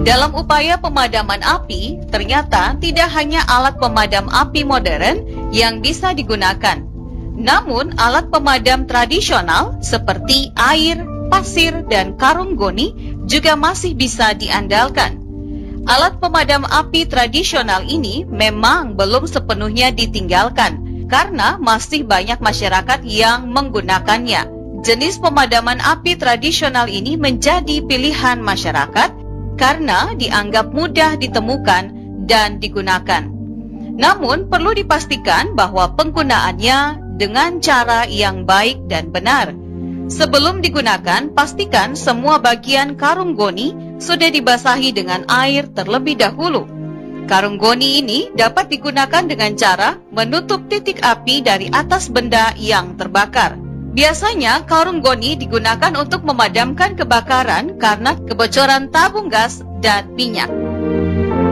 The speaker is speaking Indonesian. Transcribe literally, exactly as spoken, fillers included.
Dalam upaya pemadaman api, ternyata tidak hanya alat pemadam api modern yang bisa digunakan. Namun, alat pemadam tradisional seperti air, pasir, dan karung goni juga masih bisa diandalkan. Alat pemadam api tradisional ini memang belum sepenuhnya ditinggalkan karena masih banyak masyarakat yang menggunakannya. Jenis pemadaman api tradisional ini menjadi pilihan masyarakat karena dianggap mudah ditemukan dan digunakan. Namun, perlu dipastikan bahwa penggunaannya dengan cara yang baik dan benar. Sebelum digunakan, pastikan semua bagian karung goni sudah dibasahi dengan air terlebih dahulu. Karung goni ini dapat digunakan dengan cara menutup titik api dari atas benda yang terbakar. Biasanya, karung goni digunakan untuk memadamkan kebakaran karena kebocoran tabung gas dan minyak.